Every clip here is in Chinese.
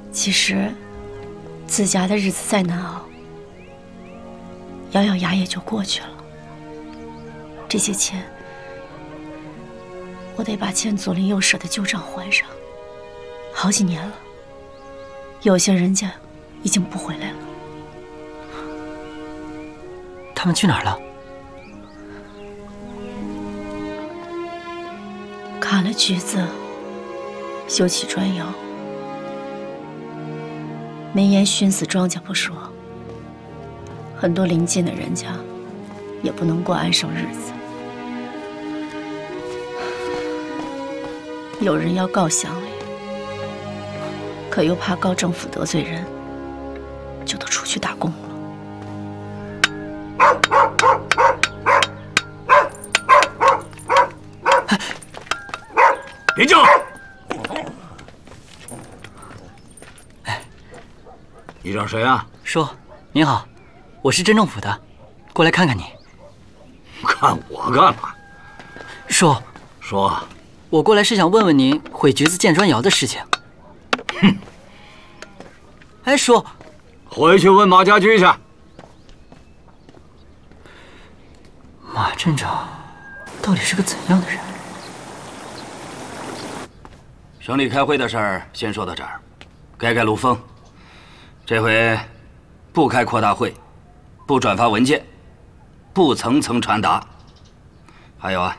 其实，自家的日子再难熬，咬咬牙也就过去了。这些钱，我得把前左邻右舍的旧账还上。好几年了，有些人家已经不回来了。 他们去哪儿了？ 砍了橘子，修起砖窑，没烟熏死庄稼不说，很多邻近的人家也不能过安生日子。有人要告乡里，可又怕告政府得罪人，就都出去打工了。 林静，你找谁啊？ 叔，您好，我是镇政府的，过来看看你。 看我干嘛？ 叔， 说， 我过来是想问问您毁橘子建砖窑的事情。 哼！ 哎，叔， 回去问马家驹去。 马镇长到底是个怎样的人？ 省里开会的事儿先说到这儿，改改路风。这回不开扩大会，不转发文件，不层层传达。还有啊，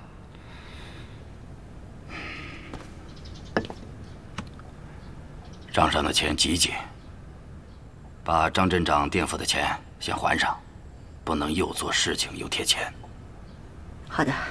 账上的钱急结，把张镇长垫付的钱先还上，不能又做事情又贴钱。 好的。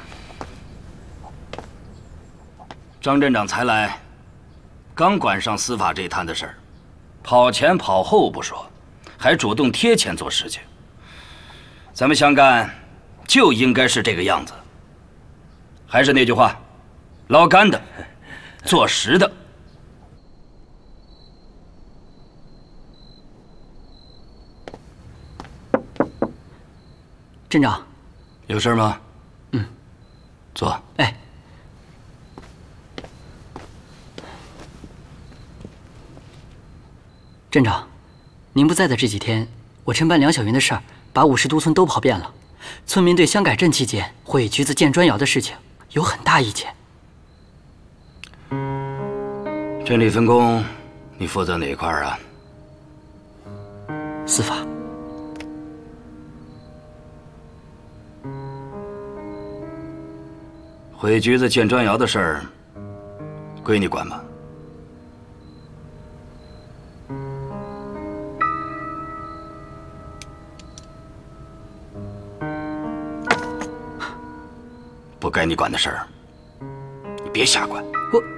张镇长才来，刚管上司法这一摊的事儿，跑前跑后不说，还主动贴钱做事情。咱们乡干就应该是这个样子。还是那句话，捞干的，做实的。 镇长， 有事吗？ 嗯， 坐。 哎。镇长，您不在的这几天，我承办梁小云的事儿，把50都村都跑遍了。村民对乡改镇期间毁橘子建砖窑的事情有很大意见。 镇里分工，你负责哪一块啊？ 司法。 毁橘子建砖窑的事儿，归你管吧。不该你管的事儿，你别瞎管。 我。